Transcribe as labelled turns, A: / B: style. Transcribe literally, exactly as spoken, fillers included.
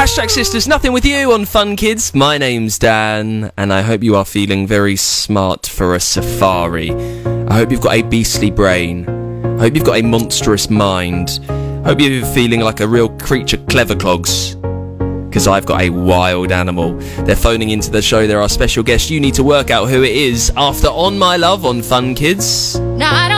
A: Hashtag Sisters Nothing with you on Fun Kids. My name's Dan, and I hope you are feeling very smart for a safari. I hope you've got a beastly brain. I hope you've got a monstrous mind. I hope you're feeling like a real creature clever clogs. Because I've got a wild animal. They're phoning into the show. They're our special guest. You need to work out who it is after On My Love on Fun Kids.
B: Now I don't